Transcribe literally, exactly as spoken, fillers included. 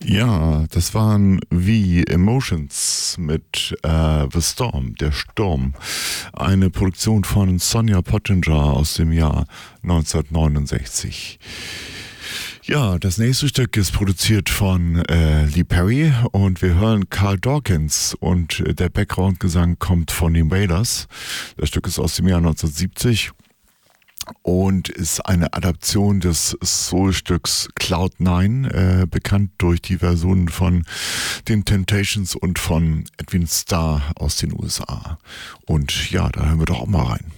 Ja, das waren wie Emotions mit äh, The Storm, der Sturm. Eine Produktion von Sonia Pottinger aus dem Jahr neunzehnhundertneunundsechzig. Ja, das nächste Stück ist produziert von äh, Lee Perry und wir hören Carl Dawkins und der Background-Gesang kommt von den Wailers. Das Stück ist aus dem Jahr neunzehnhundertsiebzig. Und ist eine Adaption des Soul-Stücks Cloud Nine, äh, bekannt durch die Versionen von den Temptations und von Edwin Starr aus den U S A. Und ja, da hören wir doch auch mal rein.